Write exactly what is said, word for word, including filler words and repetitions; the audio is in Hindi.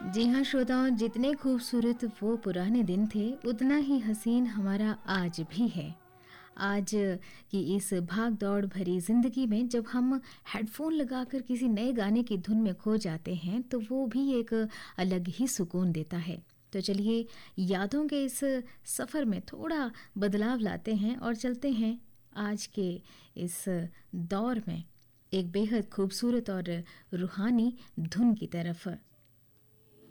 जी हाँ श्रोताओं, जितने खूबसूरत वो पुराने दिन थे उतना ही हसीन हमारा आज भी है। आज की इस भाग दौड़ भरी जिंदगी में जब हम हेडफोन लगाकर किसी नए गाने की धुन में खो जाते हैं तो वो भी एक अलग ही सुकून देता है। तो चलिए यादों के इस सफ़र में थोड़ा बदलाव लाते हैं और चलते हैं आज के इस दौर में एक बेहद खूबसूरत और रूहानी धुन की तरफ।